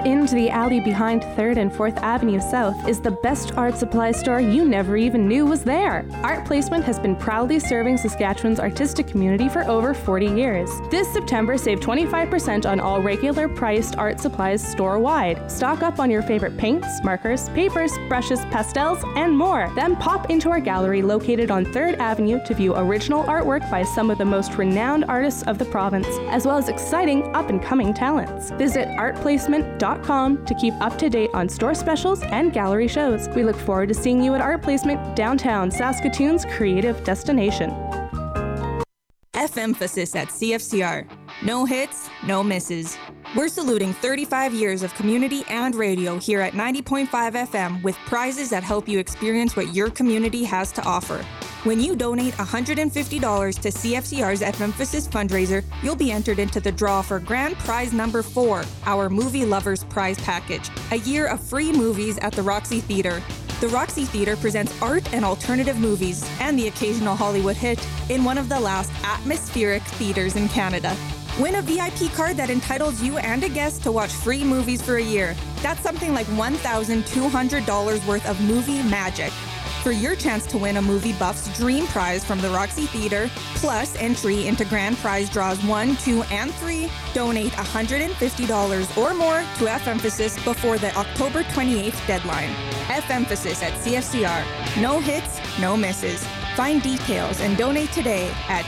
into the alley behind 3rd and 4th Avenue South is the best art supply store you never even knew was there. Art Placement has been proudly serving Saskatchewan's artistic community for over 40 years. This September, save 25% on all regular priced art supplies store-wide. Stock up on your favorite paints, markers, papers, brushes, pastels, and more. Then pop into our gallery located on 3rd Avenue to view original artwork by some of the most renowned artists of the province, as well as exciting up-and-coming talents. Visit artplacement.com to keep up to date on store specials and gallery shows. We look forward to seeing you at Art Placement, downtown Saskatoon's creative destination. F-emphasis at CFCR. No hits, no misses. We're saluting 35 years of community and radio here at 90.5 FM with prizes that help you experience what your community has to offer. When you donate $150 to CFCR's F-emphasis fundraiser, you'll be entered into the draw for grand prize number 4, our Movie Lovers Prize Package, a year of free movies at the Roxy Theatre. The Roxy Theatre presents art and alternative movies, and the occasional Hollywood hit, in one of the last atmospheric theatres in Canada. Win a VIP card that entitles you and a guest to watch free movies for a year. That's something like $1,200 worth of movie magic. For your chance to win a Movie Buff's Dream Prize from the Roxy Theatre, plus entry into grand prize draws 1, 2, and 3, donate $150 or more to F-emphasis before the October 28th deadline. F-emphasis at CFCR. No hits, no misses. Find details and donate today at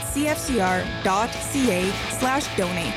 cfcr.ca/donate.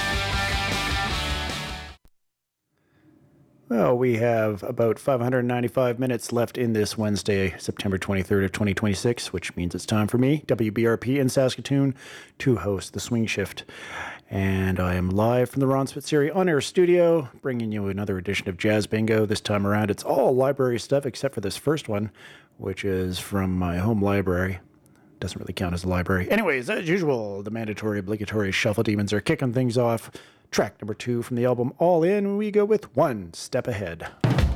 Well, we have about 595 minutes left in this Wednesday, September 23rd of 2026, which means it's time for me, WBRP in Saskatoon, to host the Swing Shift. And I am live from the Ron Spitzeri on-air studio, bringing you another edition of Jazz Bingo. This time around, it's all library stuff except for this first one, which is from my home library. Doesn't really count as a library. Anyways, as usual, the mandatory obligatory Shuffle Demons are kicking things off. Track number 2 from the album All In, we go with One Step Ahead.